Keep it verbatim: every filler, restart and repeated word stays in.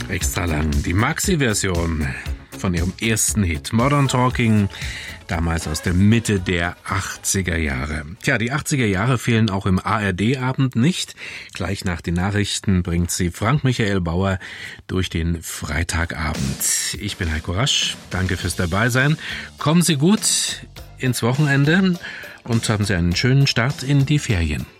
Extra lang. Die Maxi-Version von ihrem ersten Hit Modern Talking, damals aus der Mitte der achtziger Jahre. Tja, die achtziger Jahre fehlen auch im A R D-Abend nicht. Gleich nach den Nachrichten bringt sie Frank-Michael Bauer durch den Freitagabend. Ich bin Heiko Rasch. Danke fürs Dabeisein. Kommen Sie gut ins Wochenende und haben Sie einen schönen Start in die Ferien.